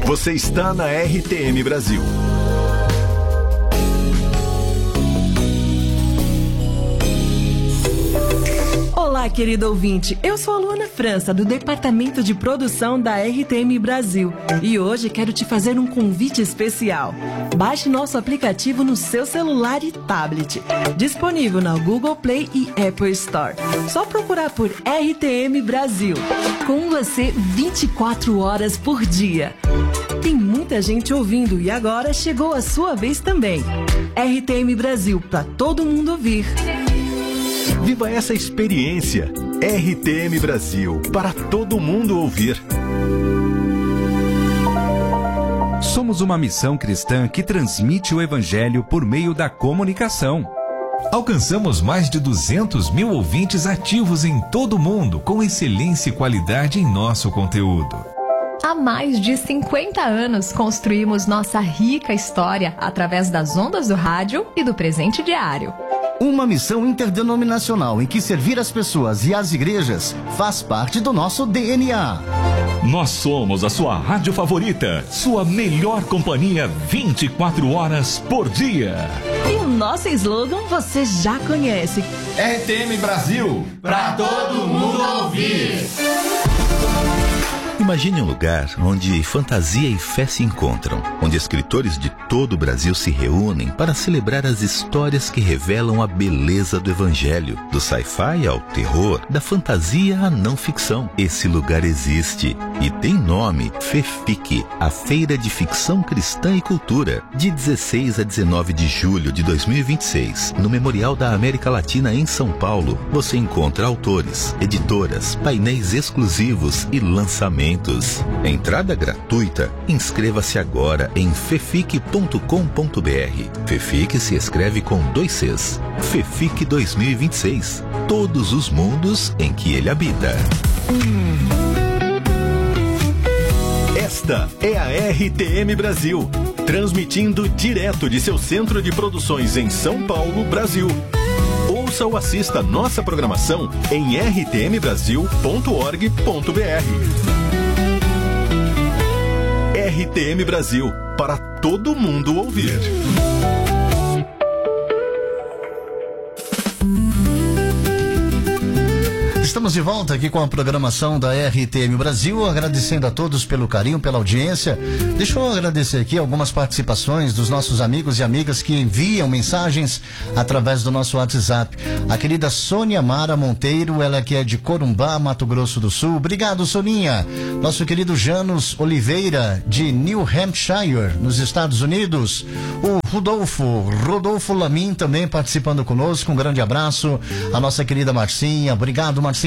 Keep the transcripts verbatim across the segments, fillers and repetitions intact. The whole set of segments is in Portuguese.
Você está na R T M Brasil. Olá, querido ouvinte. Eu sou a Luana França, do Departamento de Produção da R T M Brasil. E hoje quero te fazer um convite especial. Baixe nosso aplicativo no seu celular e tablet. Disponível na Google Play e Apple Store. Só procurar por R T M Brasil. Com você vinte e quatro horas por dia. Tem muita gente ouvindo e agora chegou a sua vez também. R T M Brasil, para todo mundo ouvir. Viva essa experiência. R T M Brasil, para todo mundo ouvir. Somos uma missão cristã que transmite o Evangelho por meio da comunicação. Alcançamos mais de duzentos mil ouvintes ativos em todo o mundo, com excelência e qualidade em nosso conteúdo. Há mais de cinquenta anos construímos nossa rica história através das ondas do rádio e do presente diário. Uma missão interdenominacional em que servir as pessoas e as igrejas faz parte do nosso D N A. Nós somos a sua rádio favorita, sua melhor companhia vinte e quatro horas por dia. E o nosso slogan você já conhece. R T M Brasil, pra todo mundo ouvir. Imagine um lugar onde fantasia e fé se encontram, onde escritores de todo o Brasil se reúnem para celebrar as histórias que revelam a beleza do Evangelho, do sci-fi ao terror, da fantasia à não ficção. Esse lugar existe e tem nome: FEFIC, a Feira de Ficção Cristã e Cultura, de dezesseis a dezenove de julho de dois mil e vinte e seis, no Memorial da América Latina em São Paulo. Você encontra autores, editoras, painéis exclusivos e lançamentos. Entrada gratuita. Inscreva-se agora em fefic ponto com ponto br. FEFIC se escreve com dois Cs. FEFIC dois mil e vinte e seis. Todos os mundos em que ele habita. Esta é a R T M Brasil, transmitindo direto de seu centro de produções em São Paulo, Brasil. Ouça ou assista nossa programação em r t m brasil ponto org ponto b r. R T M Brasil, para todo mundo ouvir. Estamos de volta aqui com a programação da R T M Brasil, agradecendo a todos pelo carinho, pela audiência. Deixa eu agradecer aqui algumas participações dos nossos amigos e amigas que enviam mensagens através do nosso WhatsApp. A querida Sônia Mara Monteiro, ela que é de Corumbá, Mato Grosso do Sul. Obrigado, Soninha. Nosso querido Janos Oliveira, de New Hampshire, nos Estados Unidos. O Rodolfo, Rodolfo Lamin também participando conosco. Um grande abraço. A nossa querida Marcinha. Obrigado, Marcinha.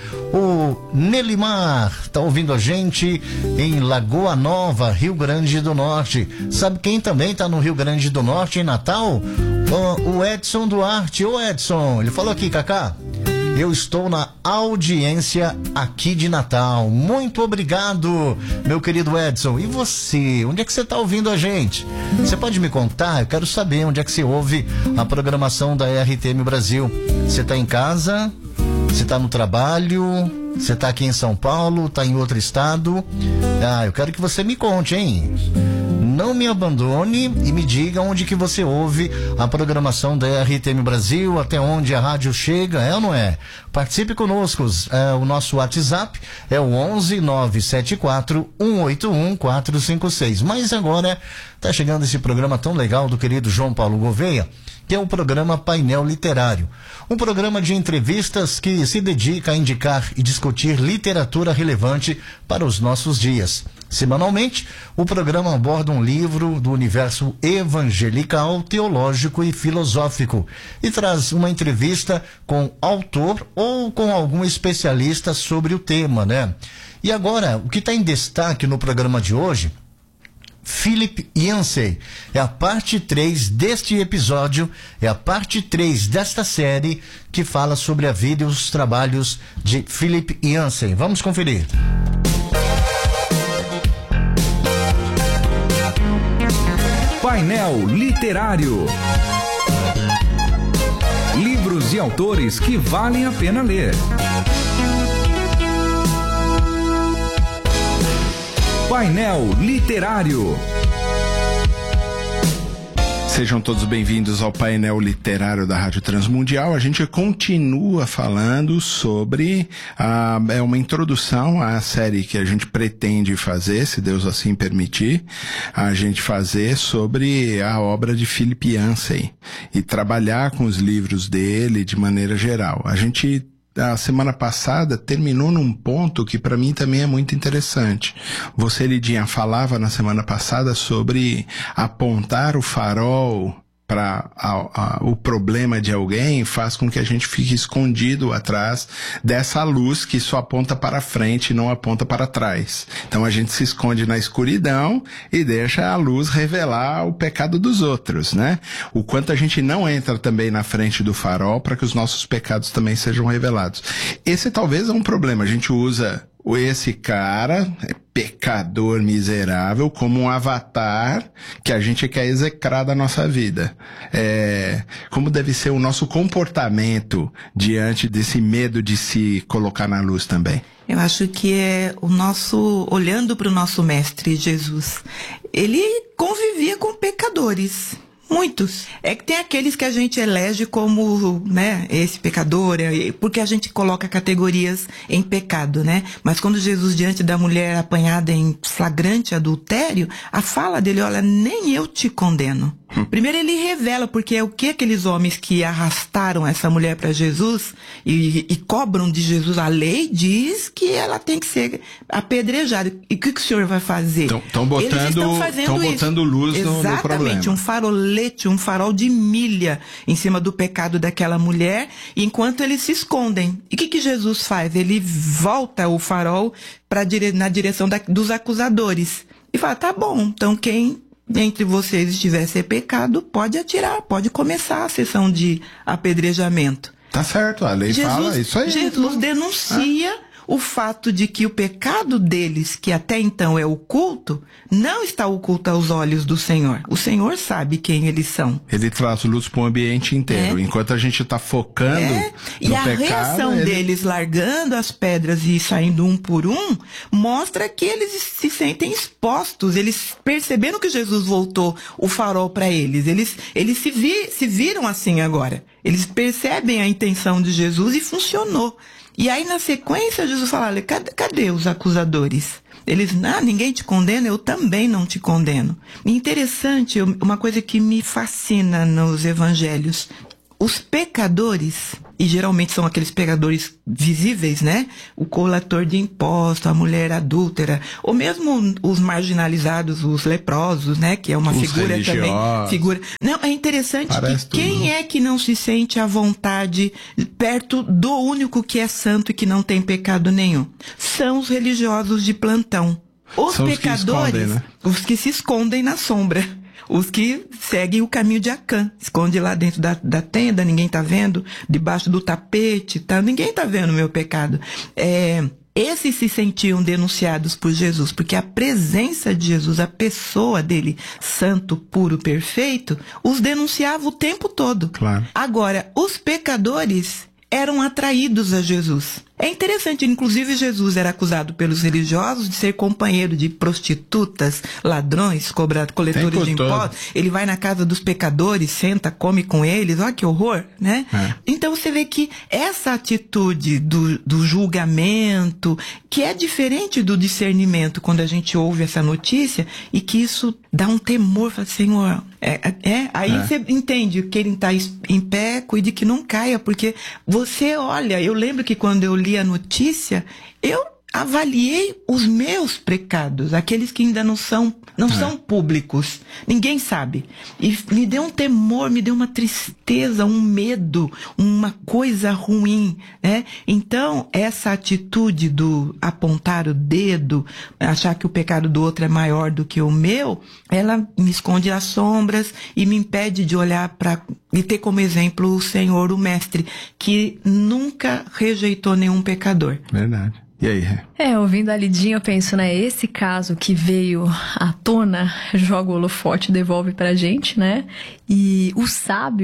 O Nelimar está ouvindo a gente em Lagoa Nova, Rio Grande do Norte. Sabe quem também está no Rio Grande do Norte, em Natal? O, o Edson Duarte. Ô Edson, ele falou aqui, Cacá, eu estou na audiência aqui de Natal. Muito obrigado, meu querido Edson. E você? Onde é que você está ouvindo a gente? Você pode me contar? Eu quero saber onde é que você ouve a programação da R T M Brasil. Você está em casa? Você está no trabalho? Você está aqui em São Paulo? Está em outro estado? Ah, eu quero que você me conte, hein? Não me abandone e me diga onde que você ouve a programação da R T M Brasil, até onde a rádio chega, é ou não é? Participe conosco, é, o nosso WhatsApp é o onze nove sete quatro um oito um quatro cinco seis. Mas agora está chegando esse programa tão legal do querido João Paulo Gouveia, que é o programa Painel Literário. Um programa de entrevistas que se dedica a indicar e discutir literatura relevante para os nossos dias. Semanalmente, o programa aborda um livro do universo evangelical, teológico e filosófico e traz uma entrevista com autor ou com algum especialista sobre o tema, né? E agora, o que está em destaque no programa de hoje, Philip Yancey, é a parte três deste episódio, é a parte três desta série que fala sobre a vida e os trabalhos de Philip Yancey. Vamos conferir. Painel Literário. Livros e autores que valem a pena ler. Painel Literário. Sejam todos bem-vindos ao painel literário da Rádio Transmundial. A gente continua falando sobre a, é uma introdução à série que a gente pretende fazer, se Deus assim permitir, a gente fazer sobre a obra de Philip Yancey e trabalhar com os livros dele de maneira geral. A gente a semana passada terminou num ponto que para mim também é muito interessante. Você, Lidinha, falava na semana passada sobre apontar o farol para o problema de alguém faz com que a gente fique escondido atrás dessa luz que só aponta para frente e não aponta para trás. Então a gente se esconde na escuridão e deixa a luz revelar o pecado dos outros, né? O quanto a gente não entra também na frente do farol para que os nossos pecados também sejam revelados. Esse talvez é um problema. A gente usa esse cara, pecador miserável, como um avatar que a gente quer execrar da nossa vida. É, como deve ser o nosso comportamento diante desse medo de se colocar na luz também? Eu acho que é o nosso, olhando para o nosso mestre Jesus, ele convivia com pecadores. Muitos. É que tem aqueles que a gente elege como, né, esse pecador, porque a gente coloca categorias em pecado, né? Mas quando Jesus, diante da mulher apanhada em flagrante adultério, a fala dele, olha, nem eu te condeno. Primeiro ele revela, porque é o que aqueles homens que arrastaram essa mulher para Jesus e, e cobram de Jesus, a lei diz que ela tem que ser apedrejada. E o que, que o senhor vai fazer? Estão botando, estão botando luz no, no problema. Exatamente, um farolete, um farol de milha em cima do pecado daquela mulher, enquanto eles se escondem. E o que, que Jesus faz? Ele volta o farol pra dire... na direção da... dos acusadores. E fala, tá bom, então quem entre vocês estiver sem pecado, pode atirar, pode começar a sessão de apedrejamento. Tá certo, a lei Jesus, fala isso aí. Jesus denuncia ah. o fato de que o pecado deles, que até então é oculto, não está oculto aos olhos do Senhor. O Senhor sabe quem eles são. Ele traz luz para o ambiente inteiro. É. Enquanto a gente está focando é. no e a pecado, reação ele... deles largando as pedras e saindo um por um, mostra que eles se sentem expostos. Eles perceberam que Jesus voltou o farol para eles. Eles, eles se, vi, se viram assim agora. Eles percebem a intenção de Jesus e funcionou. E aí, na sequência, Jesus fala, olha, cadê, cadê os acusadores? Eles, ah, ninguém te condena, eu também não te condeno. E interessante, uma coisa que me fascina nos evangelhos, os pecadores, e geralmente são aqueles pecadores visíveis, né? O coletor de impostos, a mulher adúltera, ou mesmo os marginalizados, os leprosos, né? Que é uma os figura também. Figura. Não, é interessante Parece que quem tudo. é que não se sente à vontade perto do único que é santo e que não tem pecado nenhum? São os religiosos de plantão. Os são pecadores, os que, escondem, né? os que se escondem na sombra. Os que seguem o caminho de Acã. Esconde lá dentro da, da tenda, ninguém tá vendo. Debaixo do tapete, tá? Ninguém tá vendo o meu pecado. É, esses se sentiam denunciados por Jesus, porque a presença de Jesus, a pessoa dele, santo, puro, perfeito, os denunciava o tempo todo. Claro. Agora, os pecadores eram atraídos a Jesus. É interessante, inclusive Jesus era acusado pelos religiosos de ser companheiro de prostitutas, ladrões, cobra, coletores de impostos. Ele vai na casa dos pecadores, senta, come com eles, olha que horror, né? É. Então você vê que essa atitude do, do julgamento, que é diferente do discernimento quando a gente ouve essa notícia, e que isso dá um temor, fala, Senhor, é, é, aí é. você entende que ele está em pé, cuide que não caia, porque você olha, eu lembro que quando eu li a notícia, eu avaliei os meus pecados, aqueles que ainda não são, não é. são públicos, ninguém sabe. E me deu um temor, me deu uma tristeza, um medo, uma coisa ruim, né? Então, essa atitude do apontar o dedo, achar que o pecado do outro é maior do que o meu, ela me esconde as sombras e me impede de olhar para e ter como exemplo o Senhor, o Mestre, que nunca rejeitou nenhum pecador. Verdade. E aí? É, ouvindo a Lidinha, eu penso, né, esse caso que veio à tona, joga o holofote e devolve pra gente, né? E o sábio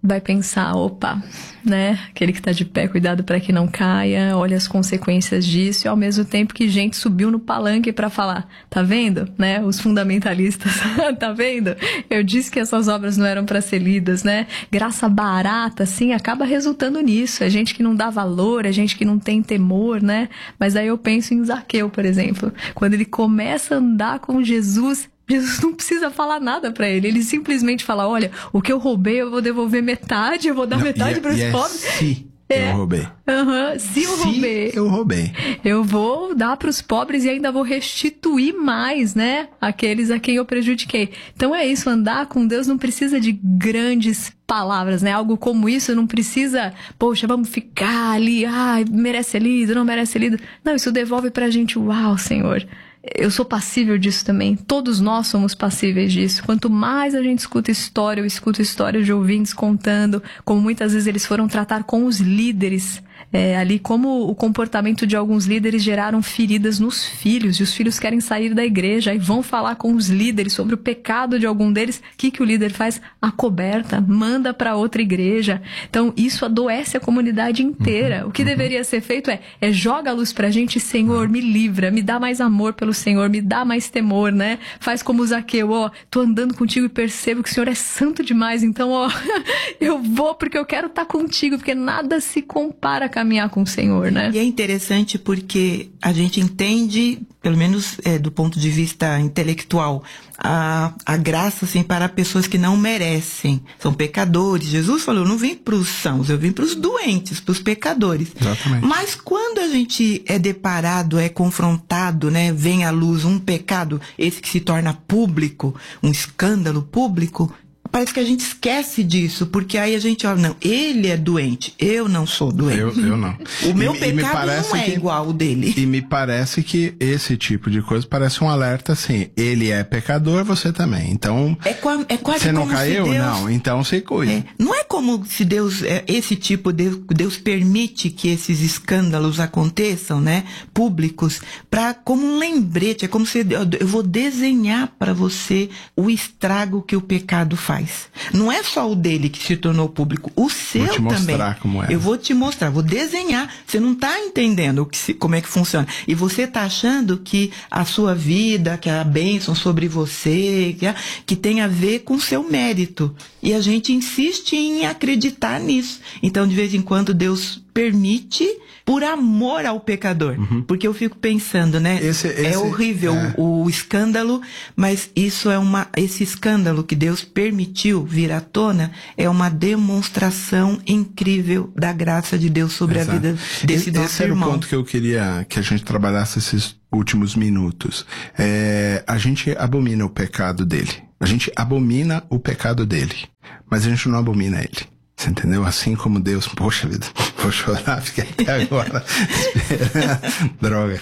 vai pensar, opa, né? Aquele que tá de pé, cuidado para que não caia, olha as consequências disso, e ao mesmo tempo que gente subiu no palanque para falar, tá vendo, né? Os fundamentalistas, tá vendo? Eu disse que essas obras não eram para ser lidas, né? Graça barata, assim, acaba resultando nisso. É gente que não dá valor, é gente que não tem temor, né? Mas aí eu penso em Zaqueu, por exemplo. Quando ele começa a andar com Jesus, Jesus não precisa falar nada pra ele. Ele simplesmente fala, olha, o que eu roubei eu vou devolver metade, eu vou dar não, metade para os é pobres. Se é. eu roubei. Uhum, se eu se roubei. eu roubei. Eu vou dar para os pobres e ainda vou restituir mais, né? Aqueles a quem eu prejudiquei. Então é isso, andar com Deus não precisa de grandes palavras, né? Algo como isso não precisa, poxa, vamos ficar ali, ah, merece ser lido, não merece ser lido. Não, isso devolve pra gente, uau, Senhor. Eu sou passível disso também. Todos nós somos passíveis disso. Quanto mais a gente escuta história, eu escuto histórias de ouvintes contando como muitas vezes eles foram tratar com os líderes. É, ali como o comportamento de alguns líderes geraram feridas nos filhos, e os filhos querem sair da igreja e vão falar com os líderes sobre o pecado de algum deles. O que, que o líder faz? Acoberta, manda para outra igreja. Então isso adoece a comunidade inteira. Uhum, o que uhum. deveria ser feito é, é joga a luz pra gente, Senhor, me livra, me dá mais amor pelo Senhor, me dá mais temor, né? Faz como o Zaqueu, ó, tô andando contigo e percebo que o Senhor é santo demais, então, ó, eu vou porque eu quero estar contigo, porque nada se compara a caminhar com o Senhor, né? E é interessante porque a gente entende, pelo menos é, do ponto de vista intelectual, a, a graça, assim, para pessoas que não merecem. São pecadores. Jesus falou, eu não vim para os sãos, eu vim para os doentes, para os pecadores. Exatamente. Mas quando a gente é deparado, é confrontado, né, vem à luz um pecado, esse que se torna público, um escândalo público, parece que a gente esquece disso, porque aí a gente olha, não, ele é doente, eu não sou doente. Eu, eu não. O meu e, pecado e não é que, igual ao dele. E me parece que esse tipo de coisa parece um alerta assim, ele é pecador, você também. Então, é, qua, é quase você não como caiu? Se Deus, não, então você cuida. É, não é como se Deus, é, esse tipo, Deus, Deus permite que esses escândalos aconteçam, né, públicos, pra, como um lembrete, é como se eu vou desenhar para você o estrago que o pecado faz. Não é só o dele que se tornou público, o seu também. Vou te mostrar como é. Eu vou te mostrar, vou desenhar. Você não está entendendo o que se, como é que funciona. E você está achando que a sua vida, que a bênção sobre você, que, a, que tem a ver com o seu mérito. E a gente insiste em acreditar nisso. Então, de vez em quando, Deus permite por amor ao pecador. Uhum. Porque eu fico pensando, né? Esse, esse, é horrível é. O, o escândalo, mas isso é uma, esse escândalo que Deus permitiu vir à tona é uma demonstração incrível da graça de Deus sobre Exato. A vida desse esse, nosso esse irmão. Esse era o ponto que eu queria que a gente trabalhasse esses últimos minutos. É, a gente abomina o pecado dele. A gente abomina o pecado dele. Mas a gente não abomina ele. Você entendeu? Assim como Deus... Poxa vida, vou chorar, fiquei até agora esperando. Droga.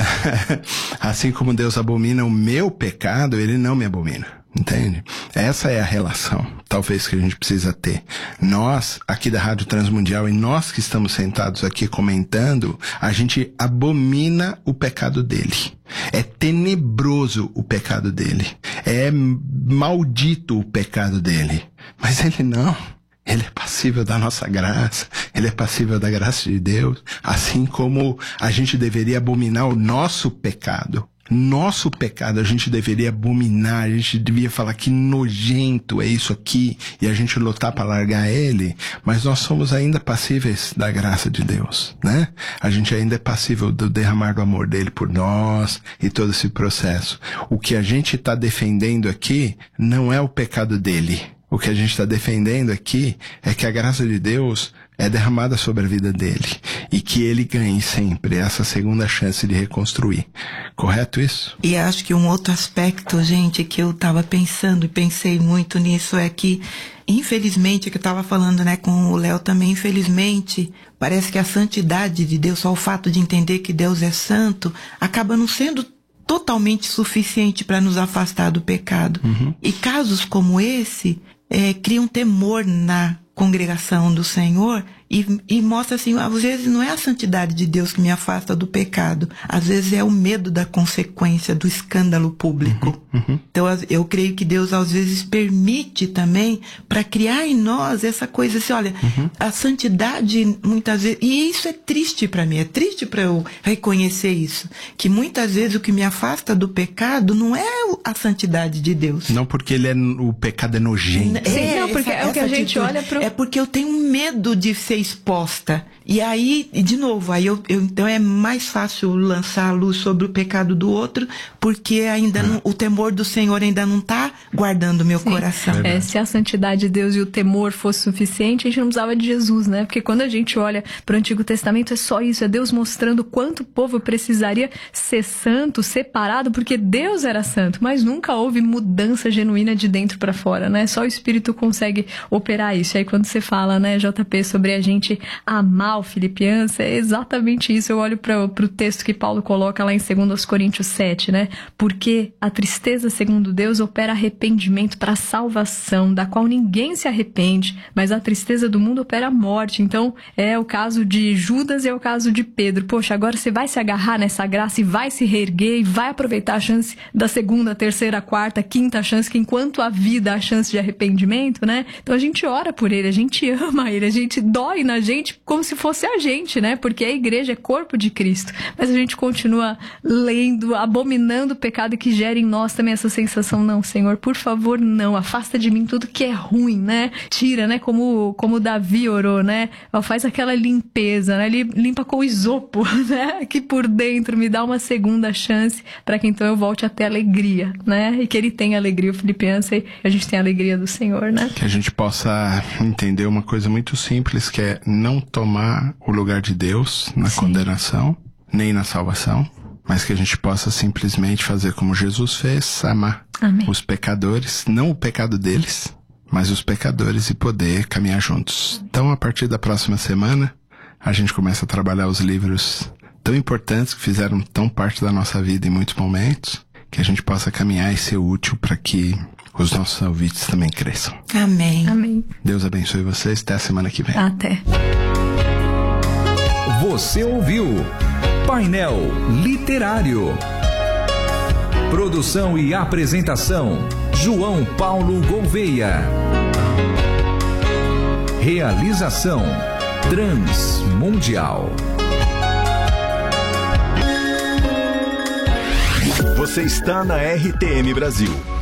Assim como Deus abomina o meu pecado, ele não me abomina. Entende? Essa é a relação, talvez, que a gente precisa ter. Nós, aqui da Rádio Transmundial, e nós que estamos sentados aqui comentando, a gente abomina o pecado dele. É tenebroso o pecado dele. É maldito o pecado dele. Mas ele não. Ele é passível da nossa graça, ele é passível da graça de Deus, assim como a gente deveria abominar o nosso pecado. Nosso pecado a gente deveria abominar, a gente devia falar que nojento é isso aqui, e a gente lutar para largar ele, mas nós somos ainda passíveis da graça de Deus, né? A gente ainda é passível do derramar do amor dele por nós e todo esse processo. O que a gente está defendendo aqui não é o pecado dele. O que a gente está defendendo aqui é que a graça de Deus é derramada sobre a vida dele e que ele ganhe sempre essa segunda chance de reconstruir. Correto isso? E acho que um outro aspecto, gente, que eu estava pensando e pensei muito nisso é que, infelizmente, que eu estava falando, né, com o Léo também, infelizmente, parece que a santidade de Deus, só o fato de entender que Deus é santo, acaba não sendo totalmente suficiente para nos afastar do pecado. Uhum. E casos como esse... É, cria um temor na congregação do Senhor e, e mostra assim, às vezes não é a santidade de Deus que me afasta do pecado, às vezes é o medo da consequência, do escândalo público. Uhum, uhum. Então eu creio que Deus às vezes permite também para criar em nós essa coisa assim, olha, uhum. a santidade muitas vezes, e isso é triste para mim, é triste para eu reconhecer isso, que muitas vezes o que me afasta do pecado não é a santidade de Deus. Não porque ele é, o pecado é nojento. É, Sim, não, porque essa, é o que a gente atitude, olha pro... É porque eu tenho medo de ser exposta. E aí, de novo, aí eu, eu, então é mais fácil lançar a luz sobre o pecado do outro, porque ainda é. não, o temor do Senhor ainda não está guardando o meu Sim. coração. É, se a santidade de Deus e o temor fosse suficiente, a gente não precisava de Jesus, né? Porque quando a gente olha para o Antigo Testamento, é só isso, é Deus mostrando quanto o povo precisaria ser santo, separado, porque Deus era santo, mas nunca houve mudança genuína de dentro para fora, né? Só o Espírito consegue operar isso. E aí quando você fala, né, J P, sobre a gente amar o Filipenses, é exatamente isso. Eu olho para o texto que Paulo coloca lá em dois Coríntios sete, né? Porque a tristeza, segundo Deus, opera arrependimento para salvação, da qual ninguém se arrepende, mas a tristeza do mundo opera a morte. Então, é o caso de Judas e é o caso de Pedro. Poxa, agora você vai se agarrar nessa graça e vai se reerguer e vai aproveitar a chance da segunda, terceira, quarta, quinta chance, que enquanto a vida há chance de arrependimento, né? Então a gente ora por ele, a gente ama ele, a gente dói na gente como se fosse a gente, né? Porque a igreja é corpo de Cristo. Mas a gente continua lendo, abominando o pecado que gera em nós também essa sensação, não, Senhor, por favor, não, afasta de mim tudo que é ruim, né? Tira, né? Como, como Davi orou, né? Faz aquela limpeza, né? Limpa com isopo, né? Aqui por dentro, me dá uma segunda chance para que então eu volte a ter alegria, né? E que ele tenha alegria, o Filipenses, e a gente tem a alegria do Senhor, né? Que a gente possa entender uma coisa muito simples, que é não tomar o lugar de Deus na Sim. condenação, nem na salvação, mas que a gente possa simplesmente fazer como Jesus fez, amar Amém. Os pecadores, não o pecado deles, mas os pecadores, e poder caminhar juntos. Então, a partir da próxima semana, a gente começa a trabalhar os livros tão importantes que fizeram tão parte da nossa vida em muitos momentos, que a gente possa caminhar e ser útil para que os nossos ouvintes também cresçam. Amém. Amém. Deus abençoe vocês. Até a semana que vem. Até. Você ouviu Painel Literário. Produção e apresentação, João Paulo Gouveia. Realização, Transmundial. Você está na R T M Brasil.